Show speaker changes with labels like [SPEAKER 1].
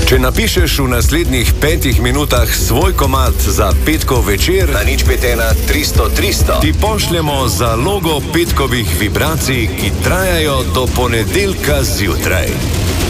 [SPEAKER 1] Če napišeš v naslednjih 5 minutah svoj komad za petkov večer,
[SPEAKER 2] na 051 300 300,
[SPEAKER 1] ti pošljemo zalogo petkovih vibracij, ki trajajo do ponedeljka zjutraj.